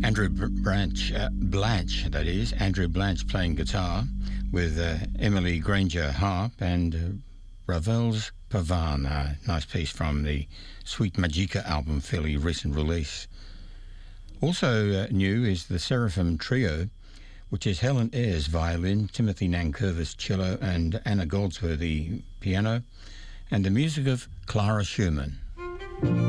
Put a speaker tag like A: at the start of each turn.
A: Blanche, that is, Andrew Blanche playing guitar with Emily Granger harp and Ravel's Pavan, a nice piece from the Sweet Magica album, fairly recent release. Also new is the Seraphim Trio, which is Helen Ayres violin, Timothy Nankervis cello and Anna Goldsworthy piano, and the music of Clara Schumann.